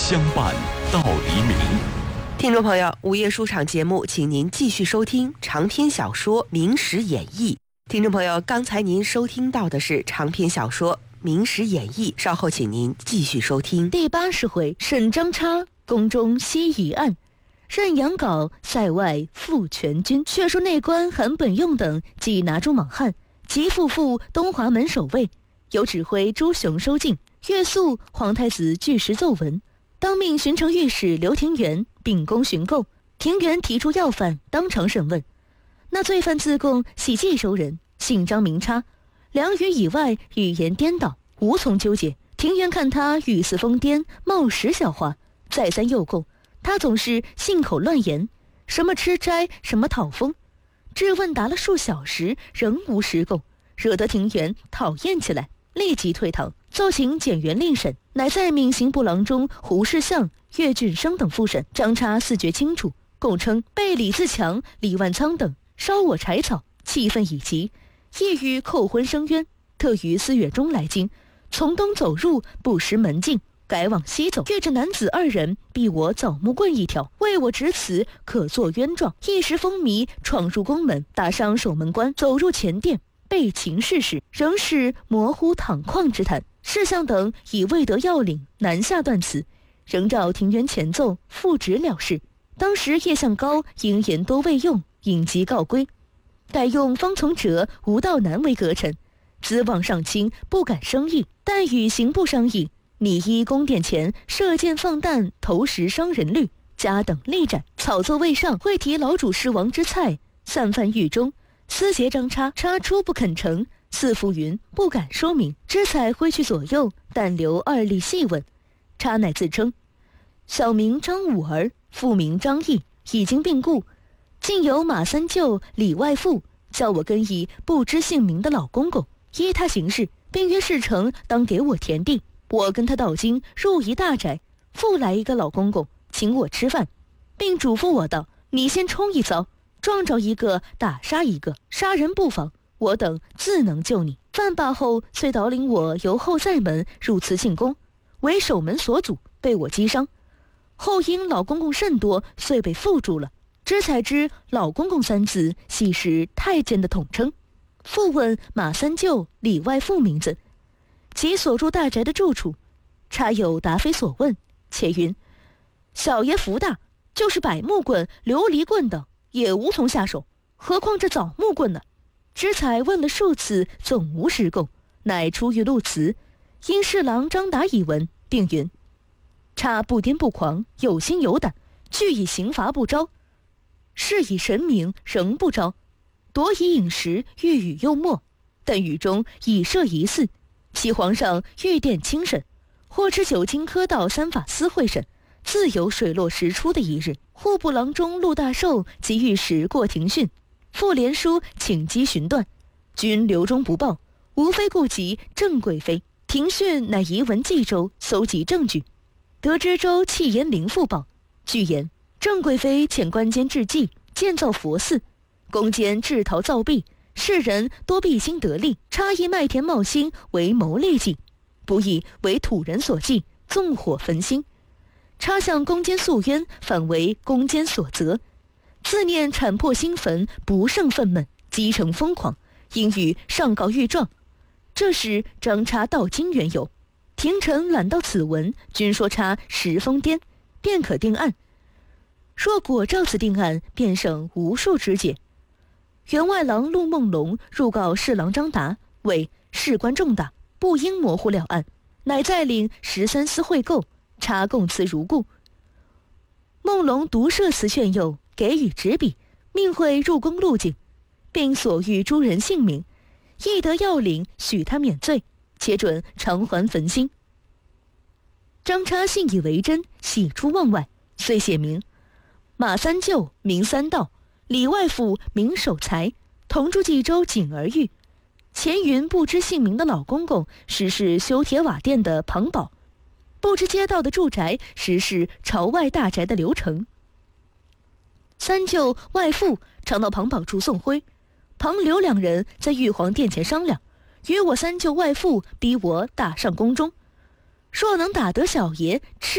相伴到黎明。 听众朋友，午夜书场节目，请您继续收听长篇小说《明史演义》。听众朋友，刚才您收听到的是长篇小说《明史演义》，稍后请您继续收听第80回：沈张叉宫中西夷案，任杨镐塞外复全军。却说内官韩本用等即拿住莽汉，即复赴东华门守卫，有指挥朱雄收禁。岳肃、皇太子据实奏闻，当命巡城御史刘廷元秉公巡购。廷元提出要犯，当场审问。那罪犯自贡系冀州人，姓张名叉，两语以外语言颠倒，无从纠结。廷元看他语似疯癫，冒失笑话，再三诱供，他总是信口乱言，什么吃斋，什么讨风。质问答了数小时，仍无实供，惹得廷元讨厌起来，立即退堂，奏请检员另审。乃在命刑部郎中胡世相、岳俊生等复审。张叉四决清楚，供称被李自强、李万仓等烧我柴草，气愤已极，意欲扣婚申冤，特于4月中来京，从东走入，不识门径，改往西走，遇着男子2人，逼我枣木棍1条，为我指此可作冤状。一时风靡，闯入宫门，打伤守门官，走入前殿，被擒事时，仍是模糊躺旷之谈。世相等已未得要领，南下断词，仍照庭元前奏复职了事。当时叶向高因言多未用，引疾告归，改用方从哲、吴道南为阁臣。资望上卿，不敢生议，但与刑部商议，拟依宫殿前射箭放弹、投石伤人律，加等力斩。草奏未上，会提老主事王之蔡，散犯狱中，私劫张叉，叉出不肯成。四父云不敢说明，之才挥去左右，但留2例细问。叉乃自称小名张武儿，父名张毅，已经病故。竟有马三舅、李外父叫我跟以不知姓名的老公公，依他行事，并约事成当给我田地。我跟他到京，入一大宅，复来一个老公公请我吃饭，并嘱咐我道：你先冲一遭，撞着一个打杀一个，杀人不妨，我等自能救你。饭罢后，遂导领我由后在门入慈庆宫，为守门所阻，被我击伤。后因老公公甚多，遂被缚住了。知才知老公公3字系是太监的统称。复问马三舅、李外父名字，及所住大宅的住处，差有答非所问，且云小爷福大，就是柏木棍、琉璃棍等也无从下手，何况这枣木棍呢？知才问了数次，总无实供，乃出狱录词，因侍郎张达以闻，并云叉不癫不狂，有心有胆，俱以刑罚不招，是以神明仍不招，夺以饮食，欲语幽默，但狱中已设疑似，其皇上御殿清审，或持酒精科道3法司会审，自有水落石出的一日。户部郎中陆大寿及御史过庭训，复连书请击询断，均留中不报，无非顾及郑贵妃。庭训乃移文冀州搜集证据，得知州弃言林复报，据言郑贵妃遣官监治济，建造佛寺，宫监制陶造币，世人多必心得利，差役麦田茂兴为谋利计，不以为土人所忌，纵火焚心。差向宫监诉冤，反为宫监所责，自念铲破新坟，不胜愤懑，积成疯狂，因与上告御状。这时张叉到京缘由，廷臣览到此文，均说叉时疯癫，便可定案。若果照此定案，便省无数之解。员外郎陆梦龙入告侍郎张达，谓事关重大，不应模糊了案，乃再领13司会购，查供词如故。梦龙独设词劝诱，给予纸笔，命会入宫录警，并所遇诸人姓名，亦得要领许他免罪，且准偿还焚心。张叉信以为真，喜出望外，遂写明马三舅名三道，李外父名守财，同住冀州景儿峪。前云不知姓名的老公公，实是修铁瓦店的庞宝；不知街道的住宅，实是朝外大宅的刘成。三舅外父常到庞宝处送灰，庞刘2人在玉皇殿前商量，与我三舅外父逼我打上宫中，若能打得小爷，